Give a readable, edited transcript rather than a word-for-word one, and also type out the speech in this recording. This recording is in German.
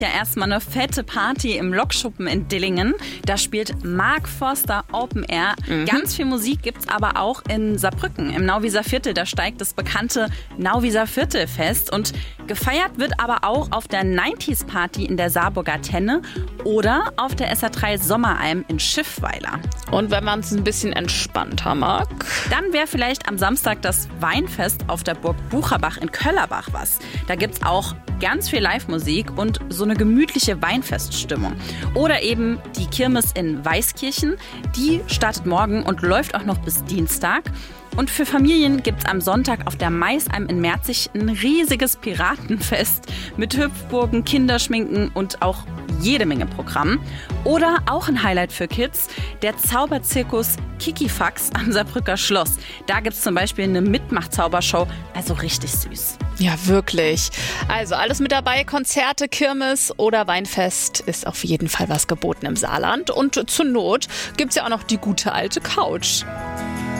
Ja, erstmal eine fette Party im Lokschuppen in Dillingen. Da spielt Mark Forster Open Air. Ganz viel Musik gibt's aber auch in Saarbrücken, im Nauwieser Viertel. Da steigt das bekannte Nauwieser Viertelfest. Und gefeiert wird aber auch auf der 90s Party in der Saarburger Tenne oder auf der SA3 Sommeralm in Schiffweiler. Und wenn man es ein bisschen entspannter mag? Dann wäre vielleicht am Samstag das Weinfest auf der Burg Bucherbach in Köllerbach was. Da gibt's auch ganz viel Live-Musik und so eine gemütliche Weinfeststimmung. Oder eben die Kirmes in Weißkirchen. Die startet morgen und läuft auch noch bis Dienstag. Und für Familien gibt's am Sonntag auf der Maisalm in Merzig ein riesiges Piratenfest mit Hüpfburgen, Kinderschminken und auch jede Menge Programm. Oder auch ein Highlight für Kids, der Zauberzirkus Kikifax am Saarbrücker Schloss. Da gibt's zum Beispiel eine Mitmach-Zaubershow, also richtig süß. Ja, wirklich. Also alles mit dabei, Konzerte, Kirmes oder Weinfest ist auf jeden Fall was geboten im Saarland. Und zur Not gibt's ja auch noch die gute alte Couch.